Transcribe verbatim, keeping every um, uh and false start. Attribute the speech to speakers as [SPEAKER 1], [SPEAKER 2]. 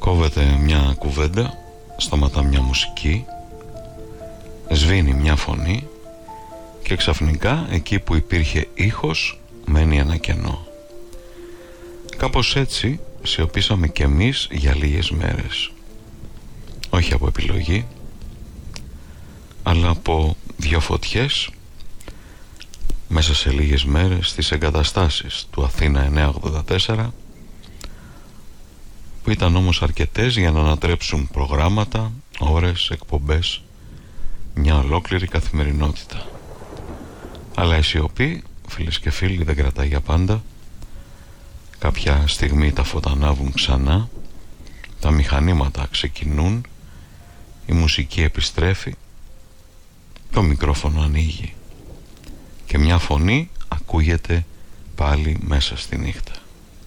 [SPEAKER 1] Κόβεται μια κουβέντα, σταματά μια μουσική, σβήνει μια φωνή και ξαφνικά εκεί που υπήρχε ήχος μένει ένα κενό. Κάπως έτσι σιωπήσαμε κι εμείς για λίγες μέρες. Όχι από επιλογή, αλλά από δυο φωτιές μέσα σε λίγες μέρες στις εγκαταστάσεις του Αθήνα εννιακόσια ογδόντα τέσσερα, που ήταν όμως αρκετές για να ανατρέψουν προγράμματα, ώρες, εκπομπές, μια ολόκληρη καθημερινότητα. Αλλά η σιωπή, φίλες και φίλοι, δεν κρατάει για πάντα. Κάποια στιγμή τα φώτα ανάβουν ξανά, τα μηχανήματα ξεκινούν, η μουσική επιστρέφει, το μικρόφωνο ανοίγει και μια φωνή ακούγεται πάλι μέσα στη νύχτα.